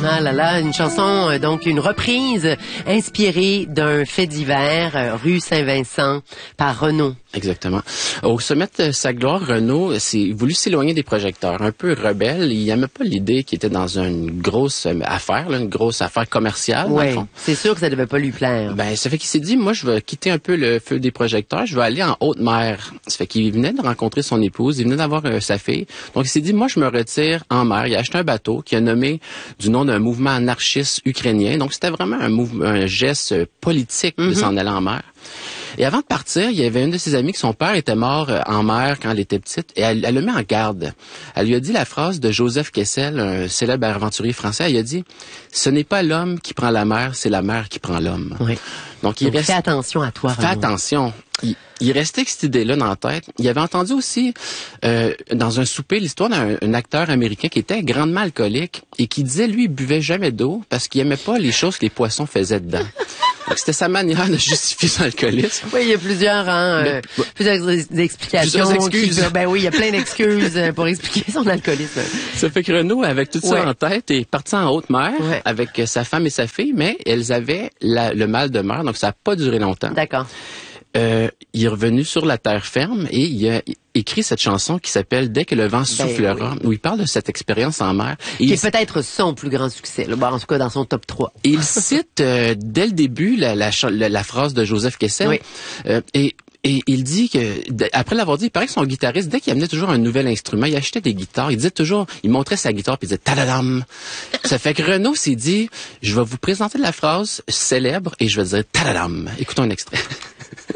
Ah là là, une chanson, donc une reprise inspirée d'un fait divers, rue Saint-Vincent, par Renaud. Exactement. Au sommet de sa gloire, Renaud s'est voulu s'éloigner des projecteurs. Un peu rebelle, il n'aimait pas l'idée qu'il était dans une grosse affaire, là, une grosse affaire commerciale. Oui, c'est sûr que ça devait pas lui plaire. Ben, ça fait qu'il s'est dit, moi, je vais quitter un peu le feu des projecteurs, je vais aller en haute mer. Ça fait qu'il venait de rencontrer son épouse, il venait d'avoir sa fille. Donc, il s'est dit, moi, je me retire en mer. Il a acheté un bateau qu'il a nommé du nom d'un mouvement anarchiste ukrainien. Donc, c'était vraiment un geste politique de s'en aller en mer. Et avant de partir, il y avait une de ses amies que son père était mort en mer quand elle était petite et elle le met en garde. Elle lui a dit la phrase de Joseph Kessel, un célèbre aventurier français. Elle lui a dit « Ce n'est pas l'homme qui prend la mer, c'est la mer qui prend l'homme. » Oui. Donc fais attention à toi, Renaud. Fais attention. Il restait avec cette idée-là dans la tête. Il avait entendu aussi, dans un souper, l'histoire d'un acteur américain qui était grandement alcoolique et qui disait, lui, il buvait jamais d'eau parce qu'il aimait pas les choses que les poissons faisaient dedans. Donc, c'était sa manière de justifier son alcoolisme. Oui, il y a plusieurs, plusieurs explications. Plusieurs excuses. Ben oui, il y a plein d'excuses pour expliquer son alcoolisme. Ça fait que Renaud, avec tout ça en tête, est parti en haute mer avec sa femme et sa fille, mais elles avaient le mal de mer, donc ça n'a pas duré longtemps. D'accord. Il est revenu sur la terre ferme et il a écrit cette chanson qui s'appelle « Dès que le vent soufflera », où il parle de cette expérience en mer. Et qui est peut-être son plus grand succès, là, en tout cas dans son top 3. Et il cite dès le début la phrase de Joseph Kessel. Et il dit que, après l'avoir dit, il paraît que son guitariste, dès qu'il amenait toujours un nouvel instrument, il achetait des guitares, il disait toujours, il montrait sa guitare puis il disait « tadadam ». Ça fait que Renaud s'est dit, je vais vous présenter la phrase célèbre et je vais dire « tadadam ». Écoutons un extrait.